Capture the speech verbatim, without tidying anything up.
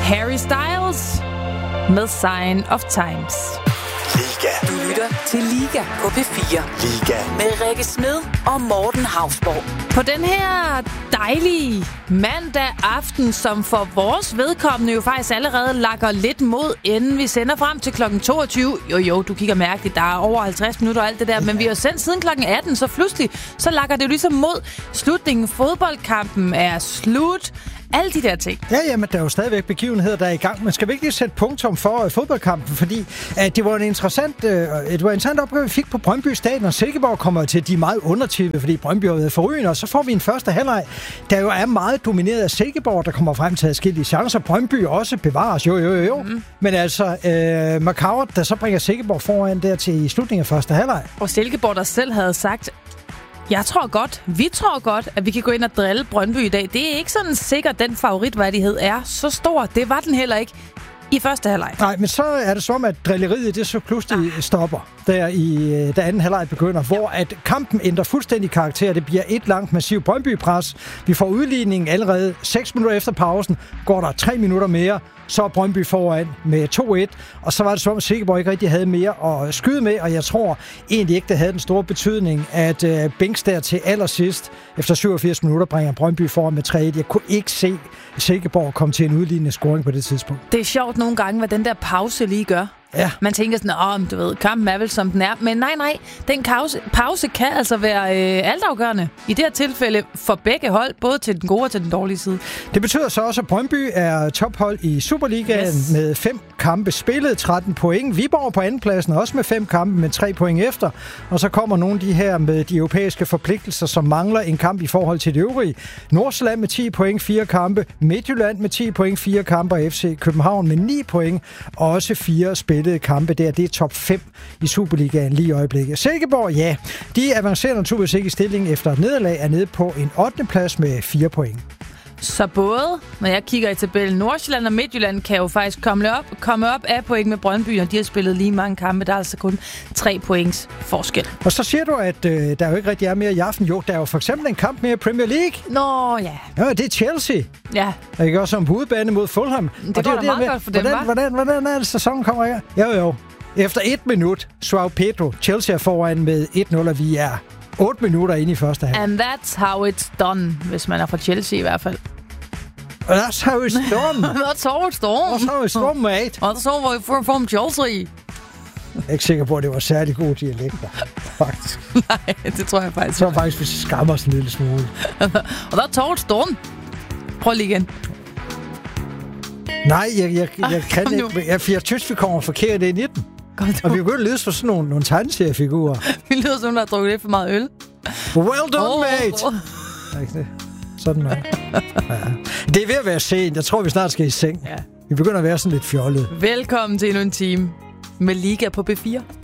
Harry Styles med Sign of Times. Liga. Du lytter til Liga på P fire. Liga. Med Rikke Smed og Morten Hausborg. På den her dejlige mandag aften, som for vores vedkommende jo faktisk allerede lakker lidt mod, inden vi sender frem til klokken toogtyve. Jo jo, du kigger mærkeligt, der er over halvtreds minutter og alt det der, men vi har sendt siden klokken atten, så pludselig så lakker det jo ligesom mod slutningen. Fodboldkampen er slut. Alle de der ting. Ja, jamen, der er jo stadigvæk begivenheder, der er i gang. Man skal virkelig sætte punktum for uh, fodboldkampen, fordi uh, det var en interessant, uh, det var en interessant opgave, vi fik på Brøndby Stadion, og Silkeborg kommer til de meget undertippe, fordi Brøndby har været forrygende, og så får vi en første halvleg, der jo er meget domineret af Silkeborg, der kommer frem til adskillige chancer. Brøndby også bevares, jo, jo, jo, jo. Mm. Men altså, uh, Macauer, der så bringer Silkeborg foran der til i slutningen af første halvleg. Og Silkeborg, der selv havde sagt, jeg tror godt, vi tror godt, at vi kan gå ind og drille Brøndby i dag. Det er ikke sådan sikkert, den favoritværdighed er så stor. Det var den heller ikke i første halvleg. Nej, men så er det som, at drilleriet det så pludselig ah. stopper, der i da anden halvleg begynder, hvor at kampen ændrer fuldstændig karakter. Det bliver et langt massivt Brøndby-pres. Vi får udligningen allerede seks minutter efter pausen. Går der tre minutter mere, så er Brøndby foran med to et, og så var det som, at Silkeborg ikke rigtig havde mere at skyde med, og jeg tror egentlig ikke, det havde den store betydning, at uh, Binks der til allersidst, efter syvogfirs minutter, bringer Brøndby foran med tre et. Jeg kunne ikke se Silkeborg komme til en udlignende scoring på det tidspunkt. Det er sjovt nogle gange, hvad den der pause lige gør. Ja. Man tænker sådan, åh, du ved, kampen er vel som den er. Men nej, nej, den pause, pause kan altså være øh, altafgørende. I det her tilfælde for begge hold, både til den gode og til den dårlige side. Det betyder så også, at Brøndby er tophold i Superligaen yes. med fem kampe spillet, tretten point. Viborg på andenpladsen også med fem kampe med tre point efter. Og så kommer nogle af de her med de europæiske forpligtelser, som mangler en kamp i forhold til det øvrige. Nordsjælland med ti point, fire kampe. Midtjylland med ti point, fire kampe. Og F C København med ni point, og også fire spil kampe der. Det er top fem i Superligaen lige i øjeblikket. Silkeborg, ja, de avancerer naturligvis ikke i stillingen efter et nederlag, er nede på en ottende plads med fire point. Så både, når jeg kigger i tabellen, Nordsjælland og Midtjylland kan jo faktisk komme op, komme op af point med Brøndby, og de har spillet lige mange kampe. Der er altså kun tre points forskel. Og så siger du, at øh, der jo ikke rigtig er mere i aften. Jo, der er jo for eksempel en kamp mere i Premier League. Nå, ja. Ja, det er Chelsea. Ja. Der ikke også en udebane mod Fulham. Det og går da meget med, godt for dem, hvordan, hva'? Hvordan, hvordan, hvordan er det, sæsonen kommer her? Jo, jo. Efter et minut, Joao Pedro, Chelsea er foran med et nul, og vi er otte minutter inde i første halvleg. And that's how it's done, hvis man er fra Chelsea i hvert fald. That's how it's done. That's how it's done. That's how it's done, mate. That's how we're from Chelsea. Jeg er ikke sikker på, at det var særlig gode dialekter, faktisk. Nej, det tror jeg faktisk. Jeg tror faktisk, vi skammer os en lille smule. Og der er Torvald Storm. Prøv lige igen. Nej, jeg, jeg, jeg kan ah, ikke. Jeg, jeg synes, vi kommer forkert ind i den. Og vi begynder at lyde som sådan nogle, nogle tegneseriefigurer. Vi lyder som, der har drukket lidt for meget øl. Well done, oh, mate! Oh. Det. Sådan noget. Ja. Det er ved at være sent. Jeg tror, vi snart skal i seng. Ja. Vi begynder at være sådan lidt fjollet. Velkommen til endnu en time med Liga på P fire.